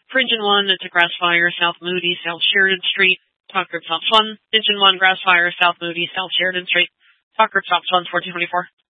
For Engine 1, it's a grass fire, South Moody, South Sheridan Street. Talk group stops 1. Engine 1, grass fire, South Moody, South Sheridan Street. Talk group stops 1, 1424.